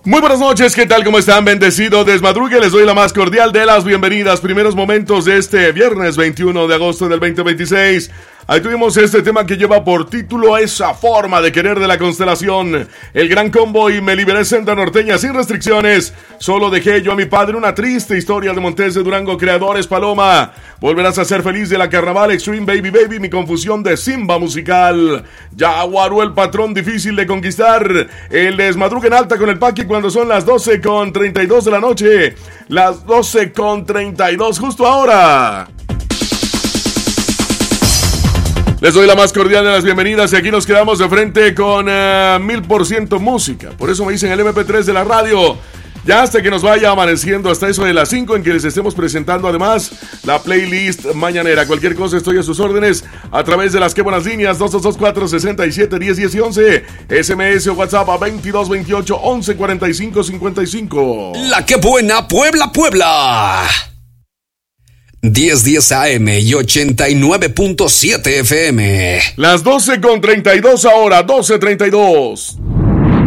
Muy buenas noches, ¿qué tal? ¿Cómo están? Bendecido desmadrugue, les doy la más cordial de las bienvenidas. Primeros momentos de este viernes 21 de agosto del 2026. Ahí tuvimos este tema que lleva por título Esa forma de querer de la constelación. El Gran Combo y Me Liberé Senda Norteña sin restricciones. Solo dejé yo a mi padre, una triste historia de Montes de Durango, creadores Paloma. Volverás a ser feliz de la Carnaval, Extreme Baby Baby, mi confusión de Simba musical. Yaguarú, el patrón difícil de conquistar. El desmadrugue en alta con el Paqui cuando son las 12:32 de la noche. Las 12:32 justo ahora. Les doy la más cordial de las bienvenidas y aquí nos quedamos de frente con 1000% música. Por eso me dicen el MP3 de la radio. Ya hasta que nos vaya amaneciendo, hasta eso de las 5 en que les estemos presentando además la playlist mañanera. Cualquier cosa estoy a sus órdenes a través de las que buenas líneas 2224-67-1010 y 11. SMS o WhatsApp a 2228-1145-55. La que buena Puebla, Puebla. 1010 AM y 89.7 FM. Las 12:32 ahora, 12:32.